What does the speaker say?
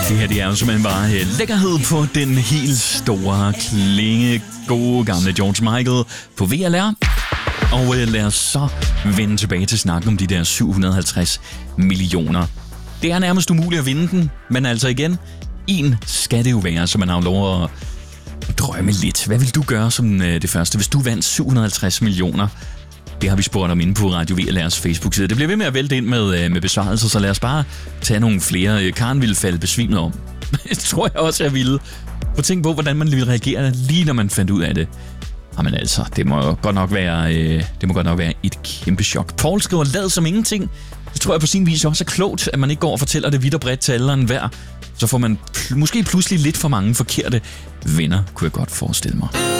Det her det er jo simpelthen bare lækkerhed på den helt store klinge. Gode gamle George Michael på VLR. Og lad os så vende tilbage til snakken om de der 750 millioner. Det er nærmest umuligt at vinde den, men altså igen, en skal det jo være, så man har lov at drømme lidt. Hvad vil du gøre som det første, hvis du vandt 750 millioner? Det har vi spurgt om inde på Radio VLR's Facebook-side. Det bliver ved med at vælte ind med besvarelser, så lad os bare tage nogle flere. Karen ville falde besvimet om. Det tror jeg også, jeg ville. Prøv at tænke på, hvordan man ville reagere, lige når man fandt ud af det. Jamen altså, det må godt nok være et kæmpe chok. Paul skriver, lad som ingenting. Det tror jeg på sin vis også er klogt, at man ikke går og fortæller det vidt og bredt til alle og enhver. Så får man måske pludselig lidt for mange forkerte venner, kunne jeg godt forestille mig.